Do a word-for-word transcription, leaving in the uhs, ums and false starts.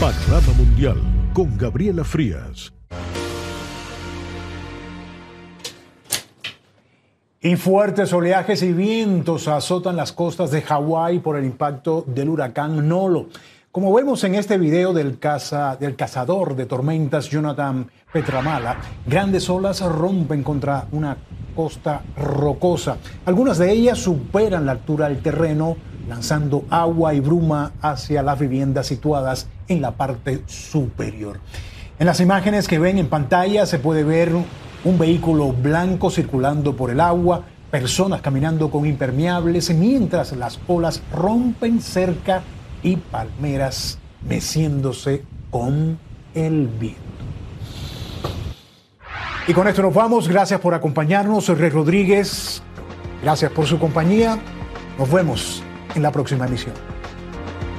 Panorama Mundial con Gabriela Frías. Y fuertes oleajes y vientos azotan las costas de Hawái por el impacto del huracán Nolo. Como vemos en este video del, caza, del cazador de tormentas Jonathan Petramala, grandes olas rompen contra una costa rocosa. Algunas de ellas superan la altura del terreno, lanzando agua y bruma hacia las viviendas situadas en la parte superior. En las imágenes que ven en pantalla se puede ver un vehículo blanco circulando por el agua, personas caminando con impermeables, mientras las olas rompen cerca y palmeras meciéndose con el viento. Y con esto nos vamos. Gracias por acompañarnos. Soy Rey Rodríguez. Gracias por su compañía. Nos vemos en la próxima emisión.